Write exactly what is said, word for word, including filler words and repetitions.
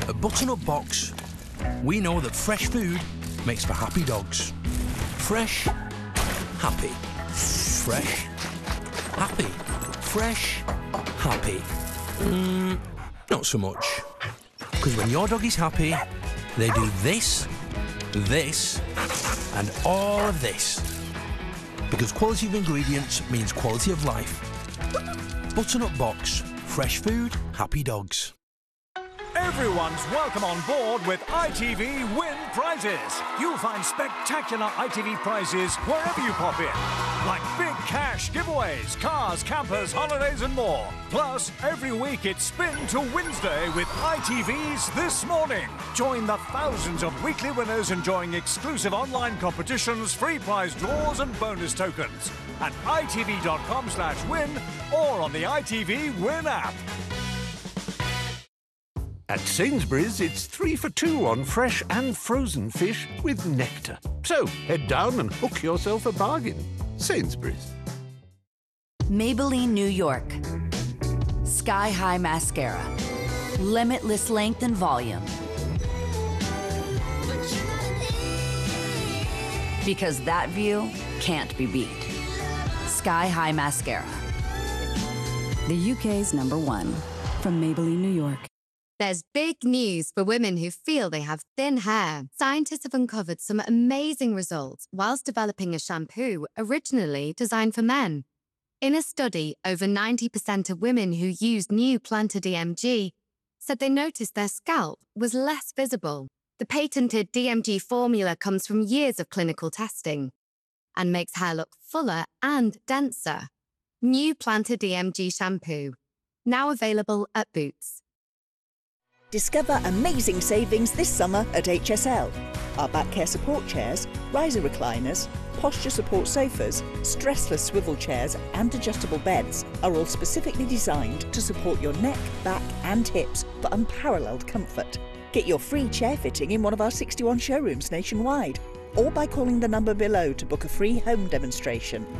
At Button-Up Box, we know that fresh food makes for happy dogs. Fresh, happy. Fresh, happy. Fresh, happy. Mm, not so much. Because when your dog is happy, they do this, this, and all of this. Because quality of ingredients means quality of life. Button-Up Box. Fresh food, happy dogs. Everyone's welcome on board with I T V Win Prizes. You'll find spectacular I T V prizes wherever you pop in. Like big cash giveaways, cars, campers, holidays and more. Plus, every week it's Spin to Wednesday with I T V's This Morning. Join the thousands of weekly winners enjoying exclusive online competitions, free prize draws and bonus tokens. At I T V dot com slash win or on the I T V Win app. At Sainsbury's, it's three for two on fresh and frozen fish with Nectar. So, head down and hook yourself a bargain. Sainsbury's. Maybelline New York. Sky High Mascara. Limitless length and volume. Because that view can't be beat. Sky High Mascara. The U K's number one. From Maybelline New York. There's big news for women who feel they have thin hair. Scientists have uncovered some amazing results whilst developing a shampoo originally designed for men. In a study, over ninety percent of women who used new Planta D M G said they noticed their scalp was less visible. The patented D M G formula comes from years of clinical testing and makes hair look fuller and denser. New Planta D M G shampoo, now available at Boots. Discover amazing savings this summer at H S L. Our back care support chairs, riser recliners, posture support sofas, stressless swivel chairs and adjustable beds are all specifically designed to support your neck, back and hips for unparalleled comfort. Get your free chair fitting in one of our sixty-one showrooms nationwide or by calling the number below to book a free home demonstration.